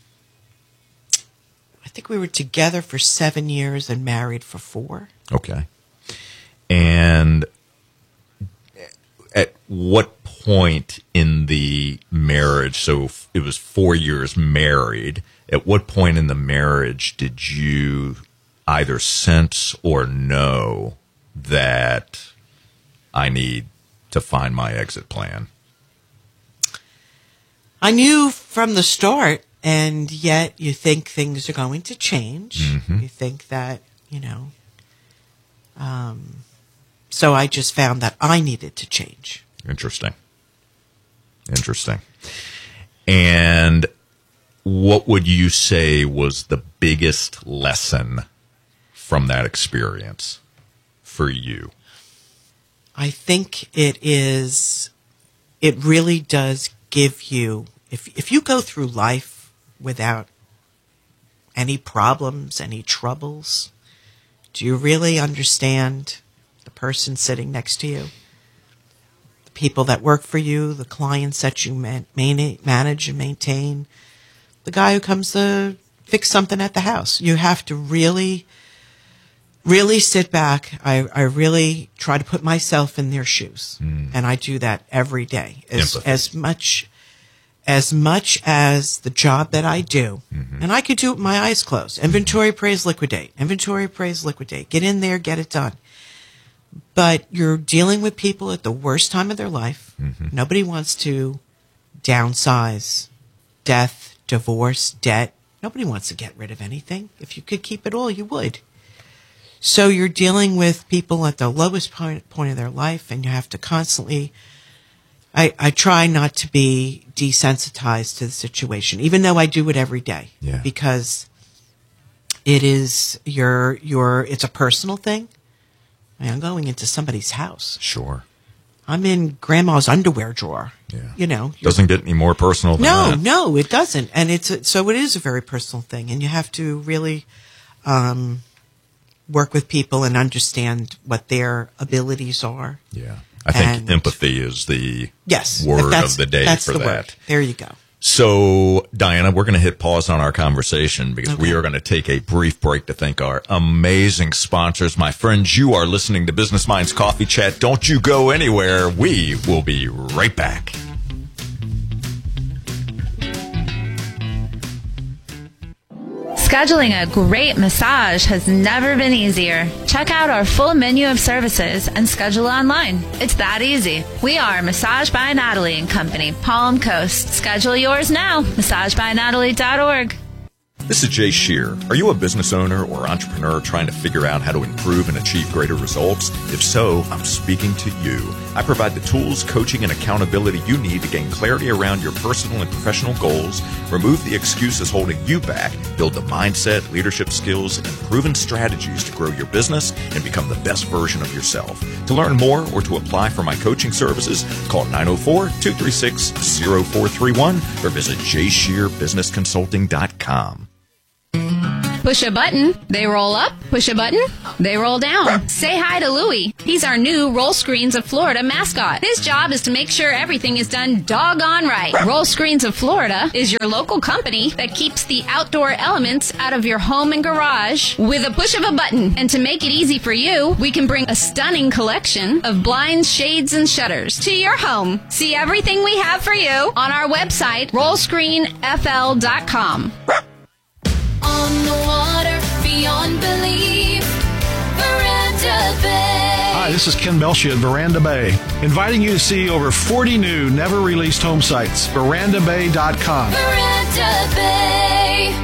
I think we were together for seven years and married for four. Okay. And at what point in the marriage, so it was four years married, at what point in the marriage did you either sense or know that I need to find my exit plan? I knew from the start, and yet you think things are going to change. Mm-hmm. You think that, you know, um, so I just found that I needed to change. Interesting. Interesting. And what would you say was the biggest lesson from that experience for you? I think it is, it really does give you, if if you go through life without any problems, any troubles, do you really understand the person sitting next to you? The people that work for you, the clients that you man- manage and maintain, the guy who comes to fix something at the house. You have to really, really sit back. I, I really try to put myself in their shoes. Mm. And I do that every day. As, as much as much as the job that I do. Mm-hmm. And I could do it with my eyes closed. Inventory, appraise, liquidate. Inventory, appraise, liquidate. Get in there, get it done. But you're dealing with people at the worst time of their life. Mm-hmm. Nobody wants to downsize, death, divorce, debt. Nobody wants to get rid of anything. If you could keep it all, you would. So you're dealing with people at the lowest point, point of their life, and you have to constantly, I, I try not to be desensitized to the situation, even though I do it every day. Yeah. Because it is your, your, it's a personal thing. I mean, I'm going into somebody's house. Sure. I'm in grandma's underwear drawer. Yeah. You know. Doesn't get any more personal than no, that. No, no, it doesn't. And it's, a, so it is a very personal thing, and you have to really, um, work with people and understand what their abilities are. Yeah. I think and, empathy is the yes, word of the day that's for the that. Word. There you go. So, Diana, we're going to hit pause on our conversation because okay. we are going to take a brief break to thank our amazing sponsors. My friends, you are listening to Business Minds Coffee Chat. Don't you go anywhere. We will be right back. Scheduling a great massage has never been easier. Check out our full menu of services and schedule online. It's that easy. We are Massage by Natalie and Company, Palm Coast. Schedule yours now. massage by natalie dot org. This is Jay Shear. Are you a business owner or entrepreneur trying to figure out how to improve and achieve greater results? If so, I'm speaking to you. I provide the tools, coaching, and accountability you need to gain clarity around your personal and professional goals, remove the excuses holding you back, build the mindset, leadership skills, and proven strategies to grow your business and become the best version of yourself. To learn more or to apply for my coaching services, call nine oh four, two three six, oh four three one or visit jay shear business consulting dot com. Push a button, they roll up. Push a button, they roll down. Say hi to Louie. He's our new Roll Screens of Florida mascot. His job is to make sure everything is done doggone right. Roll Screens of Florida is your local company that keeps the outdoor elements out of your home and garage with a push of a button. And to make it easy for you, we can bring a stunning collection of blinds, shades, and shutters to your home. See everything we have for you on our website, roll screen f l dot com. On the water, beyond belief, Veranda Bay. Hi, this is Ken Belshia at Veranda Bay, inviting you to see over forty new, never-released home sites. veranda bay dot com. Veranda Bay.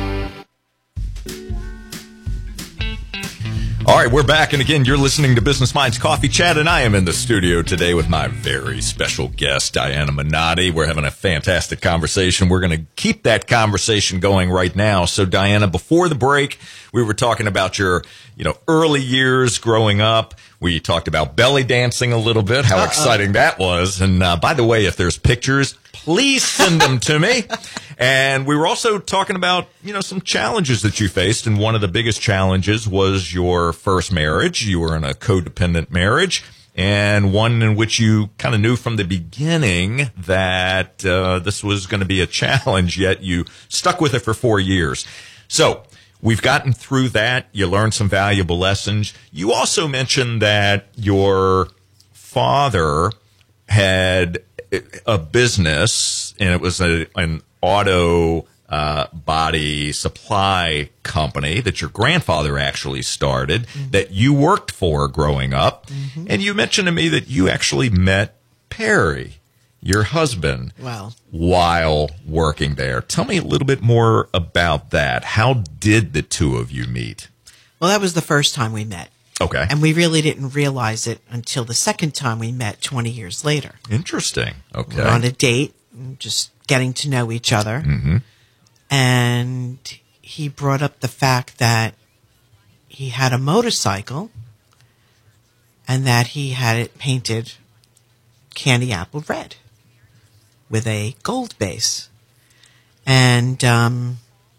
All right, we're back, and again, you're listening to Business Minds Coffee Chat, and I am in the studio today with my very special guest, Diana Minotti. We're having a fantastic conversation. We're going to keep that conversation going right now. So, Diana, before the break, we were talking about your, you know, early years growing up. We talked about belly dancing a little bit, how Uh-oh. exciting that was. And uh, by the way, if there's pictures, please send them to me. And we were also talking about, you know, some challenges that you faced. And one of the biggest challenges was your first marriage. You were in a codependent marriage, and one in which you kind of knew from the beginning that uh, this was going to be a challenge, yet you stuck with it for four years. So we've gotten through that. You learned some valuable lessons. You also mentioned that your father had a business, and it was a, an auto uh, body supply company that your grandfather actually started, mm-hmm. that you worked for growing up. Mm-hmm. And you mentioned to me that you actually met Perry, your husband, well, while working there. Tell me a little bit more about that. How did the two of you meet? Well, that was the first time we met. Okay. And we really didn't realize it until the second time we met twenty years later. Interesting. Okay. We were on a date, just getting to know each other. Mm-hmm. And he brought up the fact that he had a motorcycle and that he had it painted candy apple red with a gold base. And um,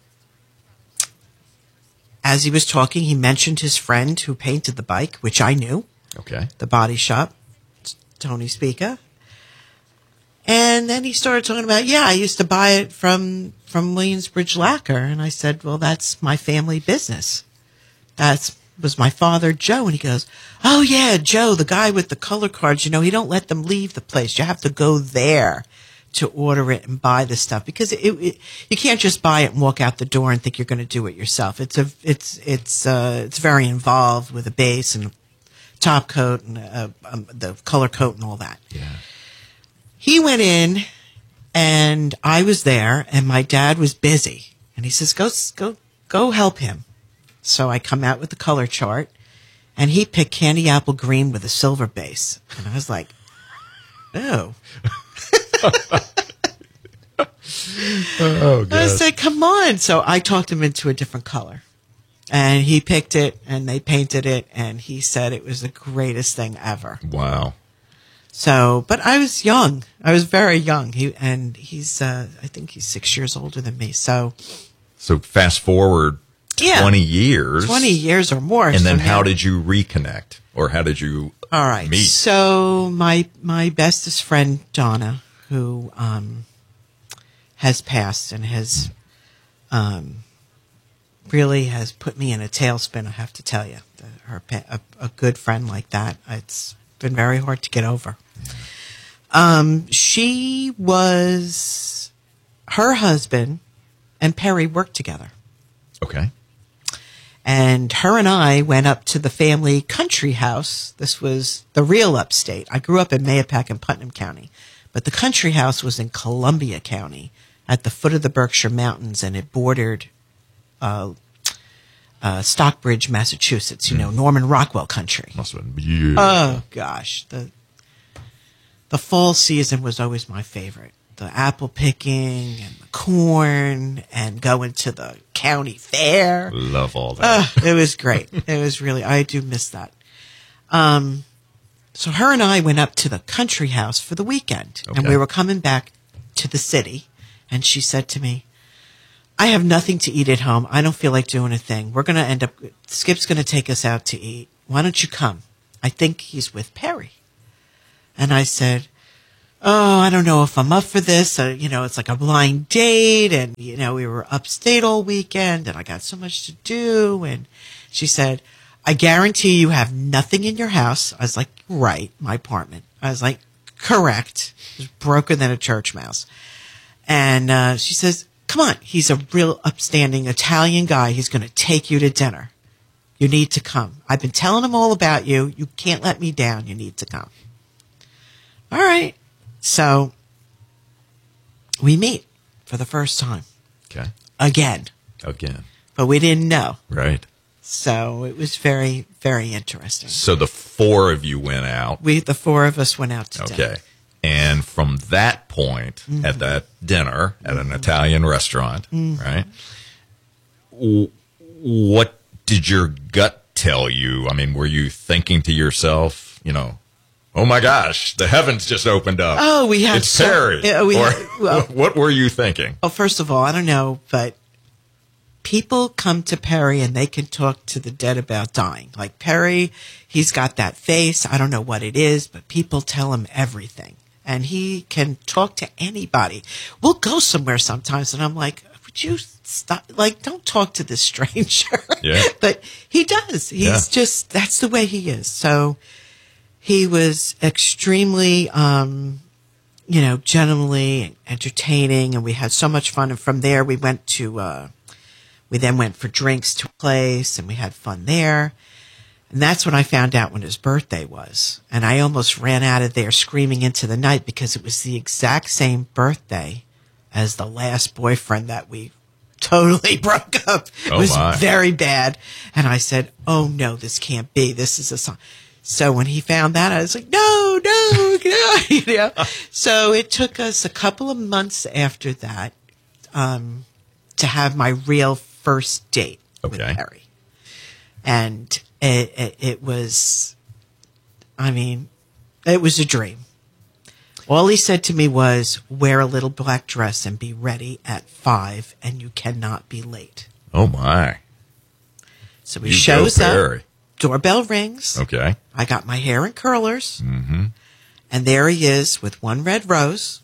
as he was talking, he mentioned his friend who painted the bike, which I knew. Okay. The body shop, Tony Spica. And then he started talking about, yeah, I used to buy it from, from Williamsbridge Lacquer. And I said, well, that's my family business. That was my father, Joe. And he goes, oh, yeah, Joe, the guy with the color cards, you know, he don't let them leave the place. You have to go there to order it and buy the stuff, because it, it, you can't just buy it and walk out the door and think you're going to do it yourself. It's a, it's, it's, uh, it's very involved with a base and a top coat and a, um, the color coat and all that. Yeah. He went in, and I was there, and my dad was busy, and he says, "Go, go, go, help him." So I come out with the color chart, and he picked candy apple green with a silver base, and I was like, "Oh." Oh, God. I said, "Come on!" So I talked him into a different color, and he picked it, and they painted it, and he said it was the greatest thing ever. Wow. So, but I was young. I was very young. He and he's, uh, I think he's six years older than me. So, so fast forward yeah, twenty years, twenty years or more. And then, how now. did you reconnect, or how did you? All right. Meet? So my my bestest friend Donna, who um, has passed and has um, really has put me in a tailspin. I have to tell you, the, her a, a good friend like that, it's been very hard to get over. Um, she was, her husband and Perry worked together. Okay. And her and I went up to the family country house. This was the real upstate. I grew up in Mahopac and Putnam County, but the country house was in Columbia County at the foot of the Berkshire Mountains, and it bordered uh, uh, Stockbridge, Massachusetts. You know, Norman Rockwell country. Must have been beautiful. Oh gosh, the the fall season was always my favorite. The apple picking and the corn and going to the county fair. Love all that. Uh, it was great. It was really, I do miss that. Um, so her and I went up to the country house for the weekend, and Okay. we were coming back to the city, and she said to me, I have nothing to eat at home. I don't feel like doing a thing. We're going to end up, Skip's going to take us out to eat. Why don't you come? I think he's with Perry. And I said, oh, I don't know if I'm up for this. Uh, you know, it's like a blind date, and, you know, we were upstate all weekend, and I got so much to do. And she said, I guarantee you have nothing in your house. I was like, right, my apartment. I was like, correct. It was broken than a church mouse. And uh, she says, come on, he's a real upstanding Italian guy. He's going to take you to dinner. You need to come. I've been telling him all about you. You can't let me down. You need to come. All right. So we meet for the first time. Okay. Again. Again. But we didn't know. Right. So it was very, very interesting. So the four of you went out. We, the four of us went out to dinner. Okay. And from that point, Mhm. at that dinner at an Italian restaurant, Mhm. right? w- What did your gut tell you? I mean, were you thinking to yourself, you know, oh my gosh, the heavens just opened up. Oh, we had It's so- Perry. yeah, we or, had- well- what were you thinking? Well, first of all, I don't know, but people come to Perry and they can talk to the dead about dying. Like Perry, he's got that face. I don't know what it is, but people tell him everything. And he can talk to anybody. We'll go somewhere sometimes, and I'm like, would you stop? Like, don't talk to this stranger. Yeah. But he does. He's Yeah. just, that's the way he is. So he was extremely, um, you know, gentlemanly and entertaining, and we had so much fun. And from there, we went to, uh, we then went for drinks to a place, and we had fun there. And that's when I found out when his birthday was. And I almost ran out of there screaming into the night because it was the exact same birthday as the last boyfriend that we totally broke up. It Oh, was my. very bad. And I said, oh no, this can't be. This is a song. So when he found that, I was like, no, no, no. You know? So it took us a couple of months after that um, to have my real first date with Okay. Perry. And it, it, it was, I mean, it was a dream. All he said to me was, wear a little black dress and be ready at five, and you cannot be late. Oh, my. So he You go, shows up, Perry. doorbell rings. Okay. I got my hair in curlers, Mm-hmm. and there he is with one red rose.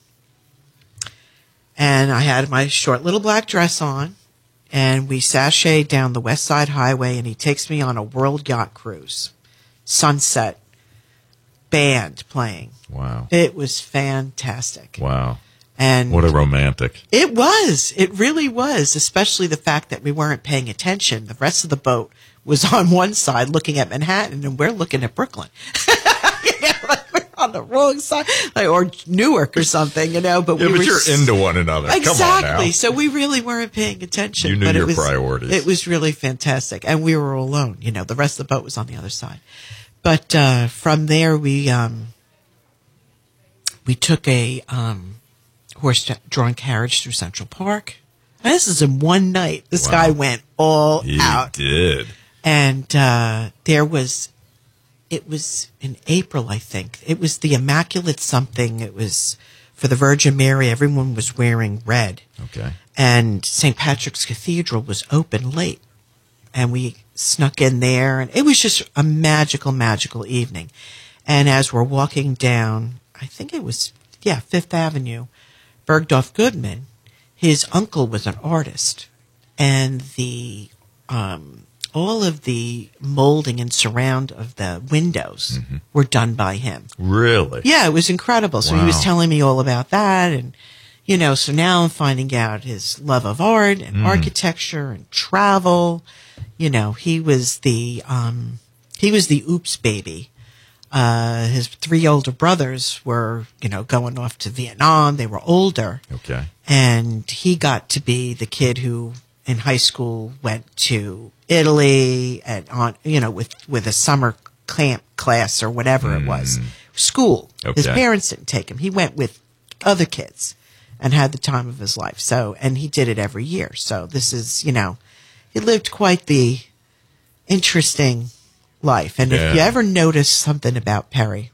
And I had my short little black dress on, and we sashayed down the West Side Highway, and he takes me on a world yacht cruise. Sunset, band playing. Wow. It was fantastic. Wow. And What a romantic. it was. It really was, especially the fact that we weren't paying attention. The rest of the boat was on one side looking at Manhattan, and we're looking at Brooklyn. You know, like we're on the wrong side, like, or Newark or something, you know. But Yeah, we but were you're s- into one another. Come on Exactly. now. So we really weren't paying attention. You knew but your it was, priorities. It was really fantastic, and we were alone. You know, the rest of the boat was on the other side. But uh, from there, we um, we took a um, horse-drawn carriage through Central Park. And this is in one night. This Wow. guy went all He out. did. And uh, there was, it was in April, I think. It was the Immaculate something. It was for the Virgin Mary. Everyone was wearing red. Okay. And Saint Patrick's Cathedral was open late. And we snuck in there. And it was just a magical, magical evening. And as we're walking down, I think it was, yeah, Fifth Avenue, Bergdorf Goodman, his uncle was an artist. And the, um, all of the molding and surround of the windows Mm-hmm. were done by him. Really? Yeah, it was incredible. So he was Wow. telling me all about that. And, you know, so now I'm finding out his love of art and Mm. architecture and travel. You know, he was the, um, he was the oops baby. Uh, his three older brothers were, you know, going off to Vietnam. They were older. Okay. And he got to be the kid who in high school went to Italy and on, you know, with, with a summer camp class or whatever mm. it was. School. Okay. His parents didn't take him. He went with other kids and had the time of his life. So, and he did it every year. So this is, you know, he lived quite the interesting life. And yeah. if you ever notice something about Perry,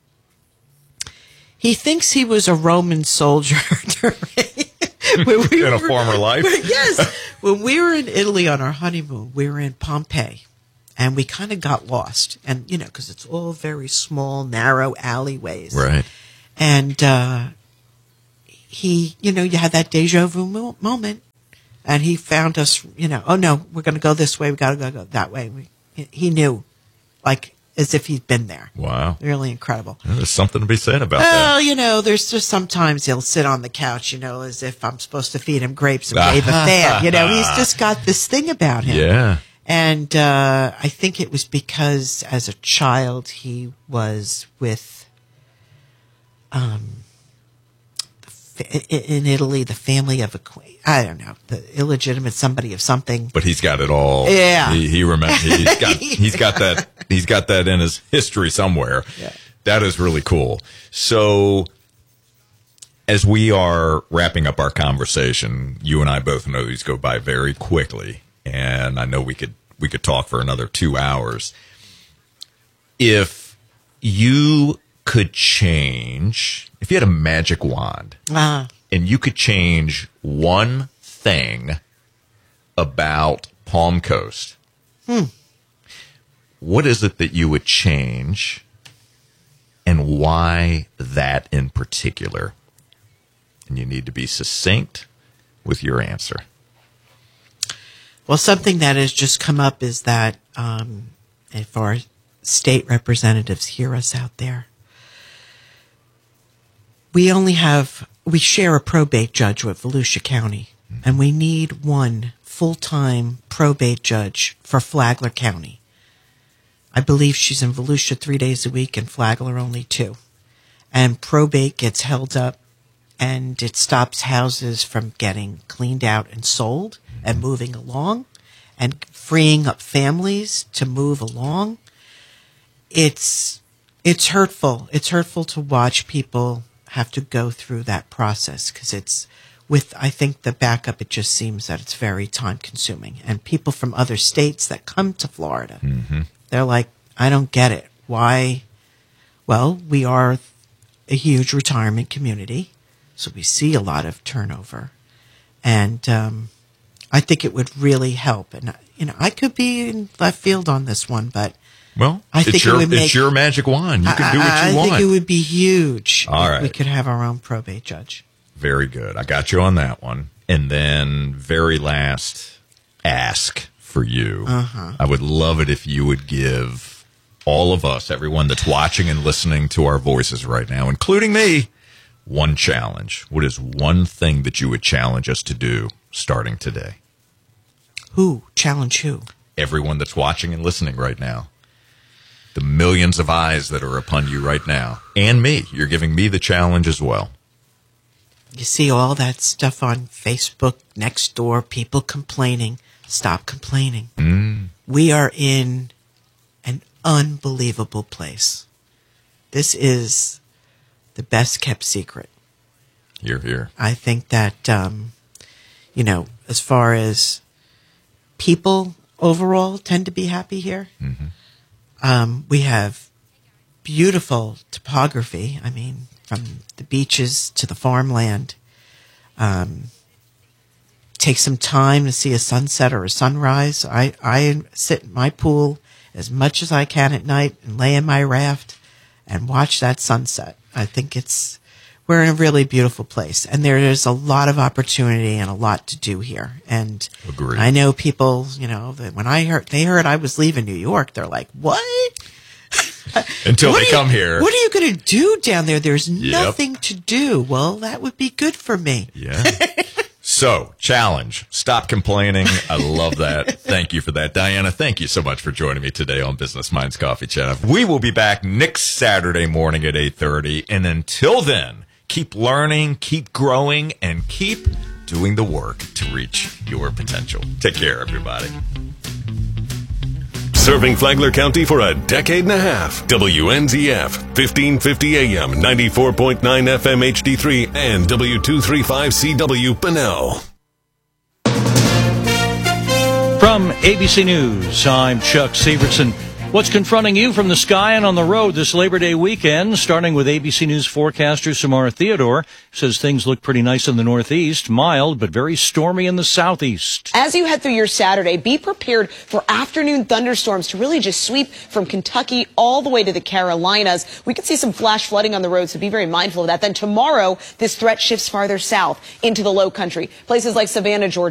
he thinks he was a Roman soldier when we in were, a former life. Yes. When we were in Italy on our honeymoon, we were in Pompeii. And we kind of got lost. And, you know, because it's all very small, narrow alleyways. Right. And uh, he, you know, you had that deja vu mo- moment. And he found us, you know, oh, no, we're going to go this way. We got to go, go that way. We, he knew, like, as if he'd been there. Wow. Really incredible. Yeah, there's something to be said about well, that. Well, you know, there's just sometimes he'll sit on the couch, you know, as if I'm supposed to feed him grapes and wave a fan. You know, he's just got this thing about him. Yeah. And uh, I think it was because as a child he was with, um, the fa- in Italy, the family of a, I don't know, the illegitimate somebody of something. But he's got it all. Yeah, he, he remembers. He's got he's got that he's got that in his history somewhere. Yeah. That is really cool. So, as we are wrapping up our conversation, you and I both know these go by very quickly, and I know we could. We could talk for another two hours. If you could change, if you had a magic wand uh. and you could change one thing about Palm Coast, hmm. what is it that you would change and why that in particular? And you need to be succinct with your answer. Well, something that has just come up is that um, if our state representatives hear us out there, we only have, we share a probate judge with Volusia County, mm-hmm. and we need one full-time probate judge for Flagler County. I believe she's in Volusia three days a week and Flagler only two. And probate gets held up and it stops houses from getting cleaned out and sold and moving along and freeing up families to move along. It's it's hurtful. It's hurtful to watch people have to go through that process because it's with, I think, the backup, it just seems that it's very time consuming. And people from other states that come to Florida, mm-hmm. they're like, I don't get it. Why? Well, we are a huge retirement community, so we see a lot of turnover. And, um, I think it would really help. And, you know, I could be in left field on this one, but well, I think it's your, it would make, it's your magic wand. You can do what you I, I want. I think it would be huge All if right. we could have our own probate judge. Very good. I got you on that one. And then very last ask for you. Uh-huh. I would love it if you would give all of us, everyone that's watching and listening to our voices right now, including me, one challenge. What is one thing that you would challenge us to do starting today? Who? Challenge who? Everyone that's watching and listening right now. The millions of eyes that are upon you right now. And me. You're giving me the challenge as well. You see all that stuff on Facebook, next door, people complaining. Stop complaining. Mm. We are in an unbelievable place. This is the best kept secret. Hear, hear. I think that, um, you know, as far as people overall tend to be happy here. Mm-hmm. Um, we have beautiful topography. I mean, from the beaches to the farmland. Um, take some time to see a sunset or a sunrise. I, I sit in my pool as much as I can at night and lay in my raft and watch that sunset. I think it's, we're in a really beautiful place, and there is a lot of opportunity and a lot to do here. And Agreed. I know people, you know, that when I heard they heard I was leaving New York, they're like, "What?" Until what they you, come here. What are you going to do down there? There's Yep. nothing to do. Well, that would be good for me. Yeah. So, challenge. Stop complaining. I love that. Thank you for that. Diana, thank you so much for joining me today on Business Minds Coffee Chat. We will be back next Saturday morning at eight thirty. And until then, keep learning, keep growing, and keep doing the work to reach your potential. Take care, everybody. Serving Flagler County for a decade and a half. W N Z F, fifteen fifty A M, ninety-four point nine F M H D three, and W two thirty-five C W Bunnell. From A B C News, I'm Chuck Severson. What's confronting you from the sky and on the road this Labor Day weekend? Starting with A B C News forecaster Samara Theodore, says things look pretty nice in the northeast, mild but very stormy in the southeast. As you head through your Saturday, be prepared for afternoon thunderstorms to really just sweep from Kentucky all the way to the Carolinas. We could see some flash flooding on the road, so be very mindful of that. Then tomorrow, this threat shifts farther south into the low country. Places like Savannah, Georgia.